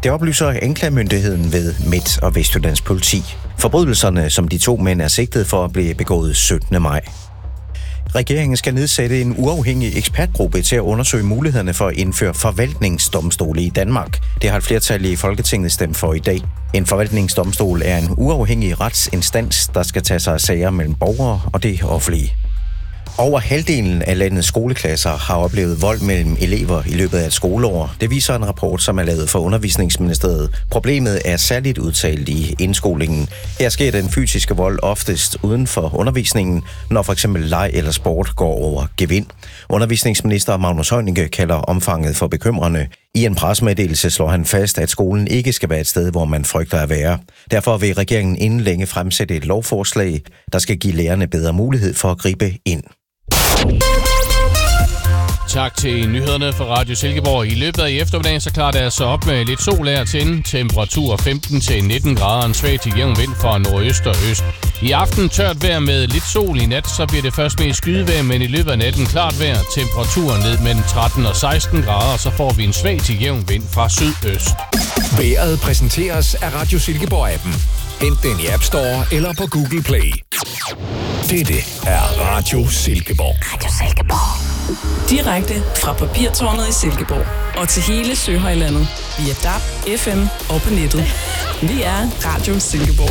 Det oplyser anklagemyndigheden ved Midt- og Vestjyllands politi. Forbrydelserne, som de 2 mænd er sigtet for, blev begået 17. maj. Regeringen skal nedsætte en uafhængig ekspertgruppe til at undersøge mulighederne for at indføre forvaltningsdomstole i Danmark. Det har et flertal i Folketinget stemt for i dag. En forvaltningsdomstol er en uafhængig retsinstans, der skal tage sig af sager mellem borgere og det offentlige. Over halvdelen af landets skoleklasser har oplevet vold mellem elever i løbet af et skoleår. Det viser en rapport, som er lavet for Undervisningsministeriet. Problemet er særligt udtalt i indskolingen. Her sker den fysiske vold oftest uden for undervisningen, når for eksempel leg eller sport går over gevind. Undervisningsminister Magnus Heunicke kalder omfanget for bekymrende. I en pressemeddelelse slår han fast, at skolen ikke skal være et sted, hvor man frygter at være. Derfor vil regeringen inden længe fremsætte et lovforslag, der skal give lærerne bedre mulighed for at gribe ind. Tak til nyhederne fra Radio Silkeborg. I løbet af eftermiddagen så klarer det altså op med lidt sol her til. Temperatur 15-19 grader, en svag til jævn vind fra nordøst og øst. I aften tørt vejr med lidt sol. I nat så bliver det først med skydevejr, men i løbet af natten klart vejr. Temperaturen ned mellem 13 og 16 grader, så får vi en svag til jævn vind fra sydøst. Vejret præsenteres af Radio Silkeborg-appen. Hent den i App Store eller på Google Play. Dette er Radio Silkeborg. Radio Silkeborg. Direkte fra Papirtårnet i Silkeborg og til hele Søhøjlandet via DAB, FM og på nettet. Vi er Radio Silkeborg.